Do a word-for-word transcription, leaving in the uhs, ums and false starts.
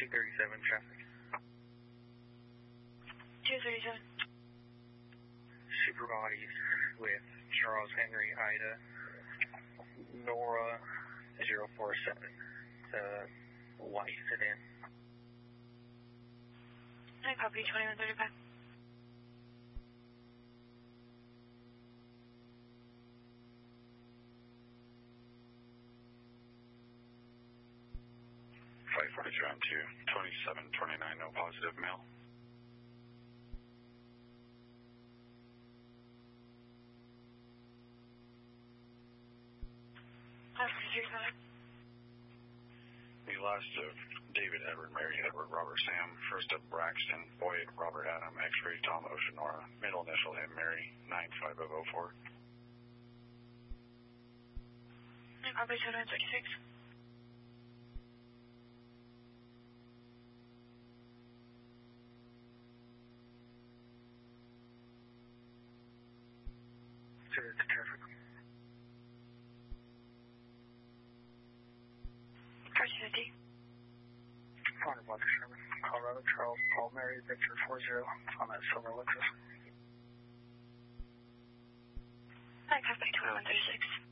two thirty-seven traffic. two thirty-seven. Super bodies with Charles Henry Ida, Nora zero four seven. The white sedan. I copy twenty-one thirty-five. five forty-three on two, twenty-seven twenty-nine, no positive mail. five forty-three, five. The last of David, Edward, Mary, Edward, Robert, Sam, first of Braxton, Boyd, Robert, Adam, X-ray, Tom, Ocean, Nora, middle initial M, Mary, nine five of oh four. I copy twenty-one thirty-six. Zero to traffic. First fifty. Honor one Sherman, Colorado, Charles, Paul, Mary, Victor four zero on that silver Lexus. I copy twenty-one thirty-six.